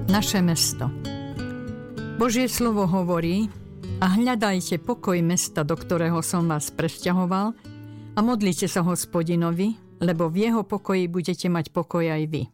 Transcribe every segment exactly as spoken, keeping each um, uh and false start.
Naše mesto. Božie slovo hovorí: a hľadajte pokoj mesta, do ktorého som vás presťahoval, a modlite sa Hospodinovi, lebo v jeho pokoji budete mať pokoj aj vy.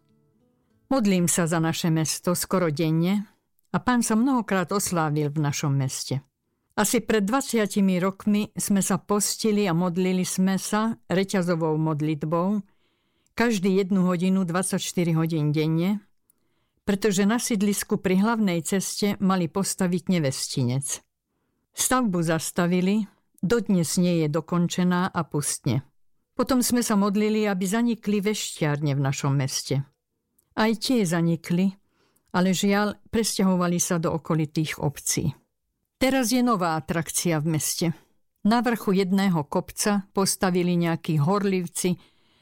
Modlím sa za naše mesto skoro denne a Pán sa mnohokrát oslávil v našom meste. Asi pred dvadsiatimi rokmi sme sa postili a modlili sme sa reťazovou modlitbou každý jednu hodinu dvadsaťštyri hodín denne, pretože na sídlisku pri hlavnej ceste mali postaviť nevestinec. Stavbu zastavili, dodnes nie je dokončená a pustne. Potom sme sa modlili, aby zanikli veštiarne v našom meste. Aj tie zanikli, ale žiaľ, presťahovali sa do okolitých obcí. Teraz je nová atrakcia v meste. Na vrchu jedného kopca postavili nejakí horlivci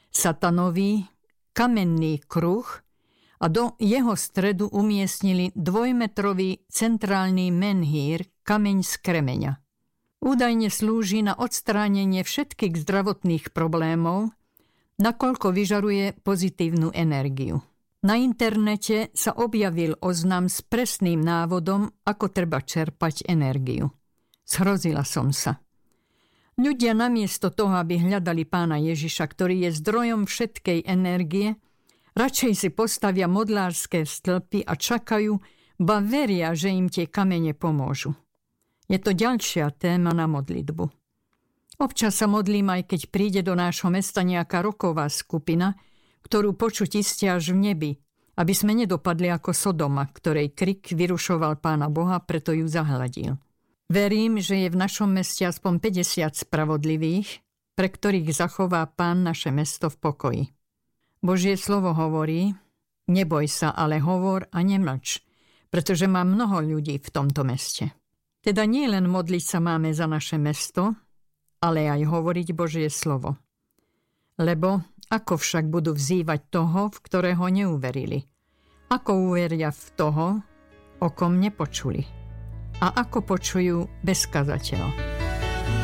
satanový kamenný kruh a do jeho stredu umiestnili dvojmetrový centrálny menhír, kameň z kremeňa. Údajne slúži na odstránenie všetkých zdravotných problémov, nakoľko vyžaruje pozitívnu energiu. Na internete sa objavil oznam s presným návodom, ako treba čerpať energiu. Zhrozila som sa. Ľudia namiesto toho, aby hľadali Pána Ježiša, ktorý je zdrojom všetkej energie, radšej si postavia modlárske stĺpy a čakajú, ba veria, že im tie kamene pomôžu. Je to ďalšia téma na modlitbu. Občas sa modlím, aj keď príde do nášho mesta nejaká roková skupina, ktorú počuť iste až v nebi, aby sme nedopadli ako Sodoma, ktorej krik vyrušoval Pána Boha, preto ju zahladil. Verím, že je v našom meste aspoň päťdesiat spravodlivých, pre ktorých zachová Pán naše mesto v pokoji. Božie slovo hovorí: neboj sa, ale hovor a nemlč, pretože má mnoho ľudí v tomto meste. Teda nie len modliť sa máme za naše mesto, ale aj hovoriť Božie slovo. Lebo ako však budú vzývať toho, v ktorého neuverili? Ako uveria v toho, o kom nepočuli? A ako počujú bez kazateľa?